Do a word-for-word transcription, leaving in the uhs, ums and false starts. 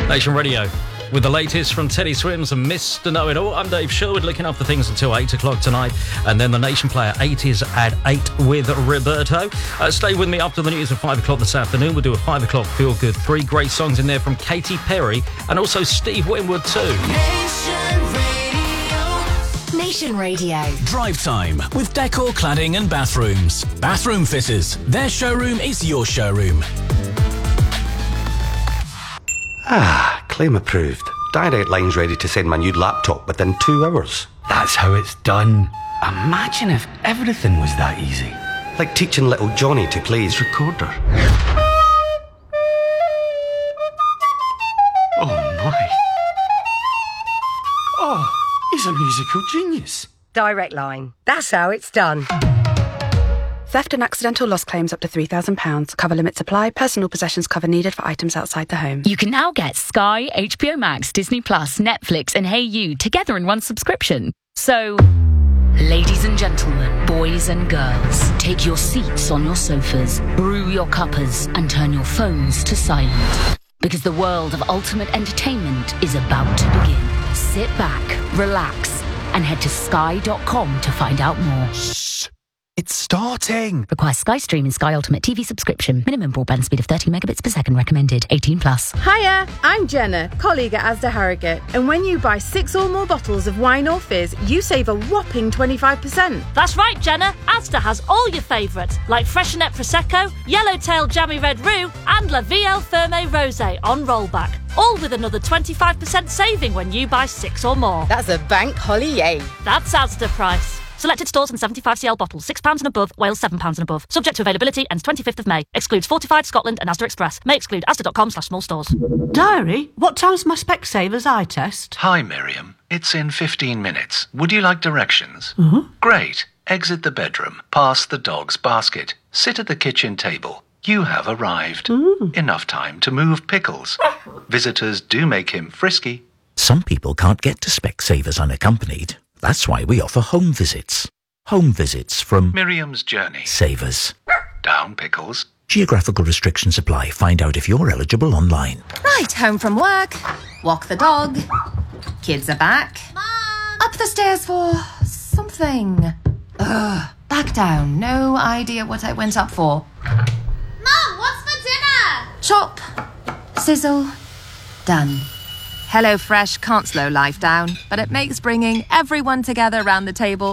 Nation Radio with the latest from Teddy Swims and Mister Know-It-All. I'm Dave Sherwood, looking after things until eight o'clock tonight. And then the Nation Player eighties at eight with Roberto. Uh, stay with me after the news at five o'clock this afternoon. We'll do a five o'clock Feel Good. Three great songs in there from Katy Perry and also Steve Winwood too. Nation Radio. Nation Radio. Drive time with Decor Cladding and Bathrooms. Bathroom Fitters. Their showroom is your showroom. Ah, claim approved. Direct Line's ready to send my new laptop within two hours. That's how it's done. Imagine if everything was that easy. Like teaching little Johnny to play his recorder. Oh my. Oh, he's a musical genius. Direct Line. That's how it's done. Theft and accidental loss claims up to three thousand pounds. Cover limits apply. Personal possessions cover needed for items outside the home. You can now get Sky, H B O Max, Disney Plus, Netflix and Hey You together in one subscription. So, ladies and gentlemen, boys and girls, take your seats on your sofas, brew your cuppers and turn your phones to silent. Because the world of ultimate entertainment is about to begin. Sit back, relax and head to sky dot com to find out more. Shh. It's starting. Requires Sky Stream and Sky Ultimate T V subscription. Minimum broadband speed of thirty megabits per second recommended. eighteen plus. Hiya, I'm Jenna, colleague at Asda Harrogate. And when you buy six or more bottles of wine or fizz, you save a whopping twenty-five percent. That's right, Jenna. Asda has all your favourites, like Freshenet Prosecco, Yellowtail Jammy Red Roux, and La Vie Ferme Rosé on rollback. All with another twenty-five percent saving when you buy six or more. That's a bank holiday. That's Asda price. Selected stores and seventy-five c l bottles, six pounds and above, Wales seven pounds and above. Subject to availability, ends twenty-fifth of May. Excludes Fortified, Scotland and Asda Express. May exclude asda dot com slash small stores. Diary, what time's my Specsavers eye test? Hi, Miriam. It's in fifteen minutes. Would you like directions? Uh-huh. Great. Exit the bedroom, past the dog's basket, sit at the kitchen table. You have arrived. Ooh. Enough time to move Pickles. Visitors do make him frisky. Some people can't get to Specsavers unaccompanied. That's why we offer home visits. Home visits from Miriam's Journey. Savers. Down, Pickles. Geographical restrictions apply. Find out if you're eligible online. Right, home from work. Walk the dog. Kids are back. Mom! Up the stairs for something. Ugh. Back down. No idea what I went up for. Mom, what's for dinner? Chop. Sizzle. Done. HelloFresh can't slow life down, but it makes bringing everyone together around the table